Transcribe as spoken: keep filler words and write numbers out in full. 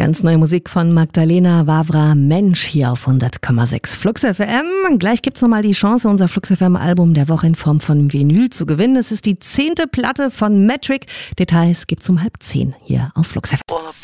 Ganz neue Musik von Magdalena Vavra, Mensch, hier auf hundert Komma sechs Flux F M. Gleich gibt's nochmal die Chance, unser Flux F M Album der Woche in Form von Vinyl zu gewinnen. Es ist die zehnte Platte von Metric. Details gibt's um halb zehn hier auf Flux F M.